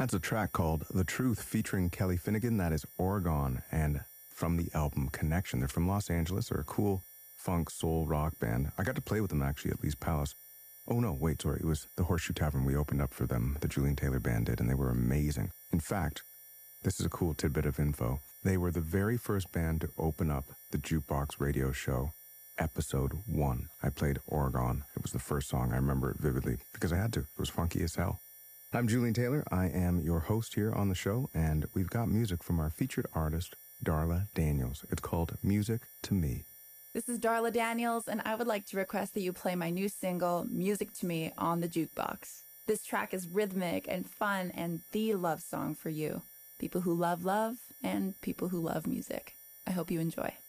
That's a track called The Truth featuring Kelly Finnegan. That is Oregon, and from the album Connection. They're from Los Angeles. They're a cool funk soul rock band. I got to play with them actually at Lee's Palace. Oh no, wait, sorry. It was the Horseshoe Tavern. We opened up for them. The Julian Taylor Band did, and they were amazing. In fact, this is a cool tidbit of info. They were the very first band to open up the Jukebox radio show, episode 1. I played Oregon. It was the first song. I remember it vividly because I had to. It was funky as hell. I'm Julian Taylor. I am your host here on the show, and we've got music from our featured artist, Darla Daniels. It's called Music to Me. This is Darla Daniels, and I would like to request that you play my new single, Music to Me, on the jukebox. This track is rhythmic and fun and the love song for you. People who love love and people who love music. I hope you enjoy.